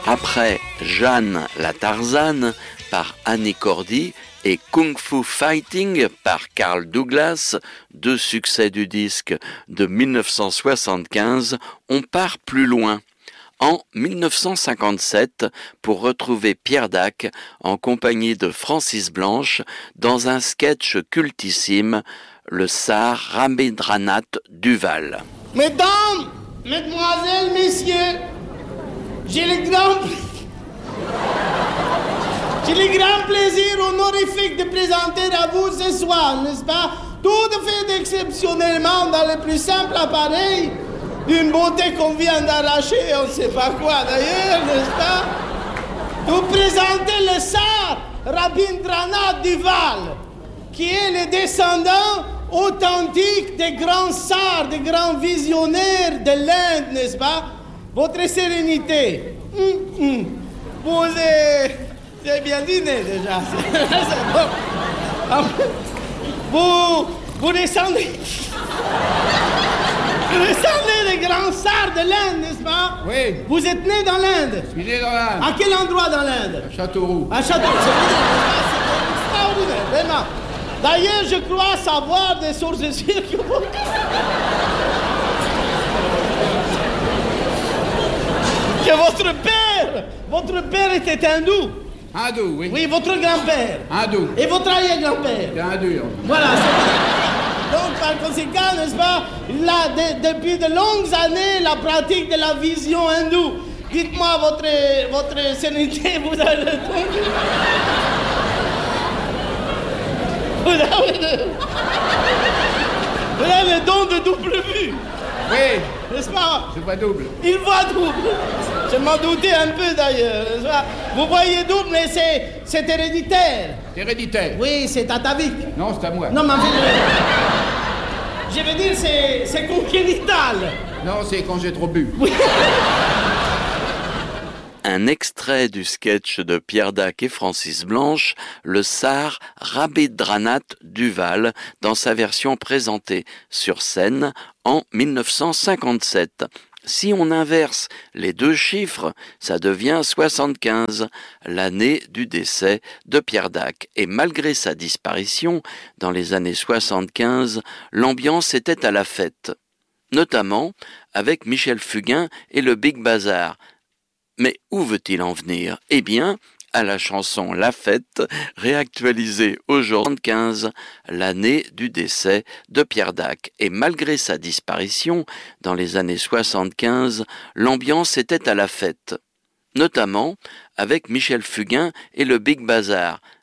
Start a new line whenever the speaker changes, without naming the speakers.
Après Jeanne la Tarzane par Annie Cordy et Kung Fu Fighting par Carl Douglas, deux succès du disque de 1975, on part plus loin. En 1957, pour retrouver Pierre Dac en compagnie de Francis Blanche dans un sketch cultissime, le Tsar Rabindranath Duval.
Mesdames, mesdemoiselles, messieurs, j'ai le grand plaisir honorifique de présenter à vous ce soir, n'est-ce pas, tout à fait exceptionnellement dans le plus simple appareil, d'une beauté qu'on vient d'arracher, on ne sait pas quoi d'ailleurs, n'est-ce pas, vous présenter le Tsar Rabindranath Duval, qui est le descendant authentique des grands tsars, des grands visionnaires de l'Inde, n'est-ce pas? Votre sérénité. Vous avez bien dîné déjà. Vous descendez. Vous descendez des grands tsars de l'Inde, n'est-ce pas?
Oui.
Vous êtes né dans l'Inde?
Je suis né dans l'Inde.
À quel endroit dans l'Inde?
À Châteauroux.
À Châteauroux. C'est extraordinaire, vraiment. D'ailleurs, je crois savoir des sources sûres que votre père était hindou.
Hindou, oui.
Oui, votre grand-père.
Hindou.
Et votre arrière-grand-père.
C'est hindou.
Voilà, c'est... Donc, par conséquent, n'est-ce pas, là, depuis de longues années, la pratique de la vision hindoue. Dites-moi, votre sérénité, vous avez le temps. Vous avez le don de double vue.
Oui.
N'est-ce pas?
Je vois double.
Il voit double. Je m'en doutais un peu d'ailleurs, n'est-ce pas? Vous voyez double, mais c'est héréditaire.
Héréditaire.
Oui, c'est atavique.
Non, c'est à moi.
Non, mais en fait, je veux dire, c'est congénital.
Non, c'est quand j'ai trop bu.
Oui.
Un extrait du sketch de Pierre Dac et Francis Blanche, le Tsar Rabindranath Duval, dans sa version présentée sur scène en 1957. Si on inverse les deux chiffres, ça devient 75, l'année du décès de Pierre Dac. Et malgré sa disparition, dans les années 75, l'ambiance était à la fête, notamment avec Michel Fugain et le Big Bazar. Mais où veut-il en venir? Eh bien, à la chanson La Fête, réactualisée aujourd'hui 75, l'année du décès de Pierre Dac. Et malgré sa disparition, dans les années 75, l'ambiance était à la fête, notamment avec Michel Fugain et le Big Bazar.